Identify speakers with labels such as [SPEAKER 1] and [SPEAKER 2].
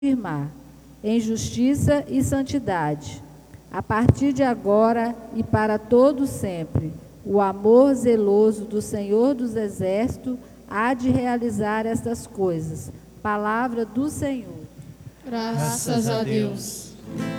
[SPEAKER 1] afirmar, em justiça e santidade, a partir de agora e para todo sempre. O amor zeloso do Senhor dos Exércitos há de realizar estas coisas. Palavra do Senhor.
[SPEAKER 2] Graças a Deus.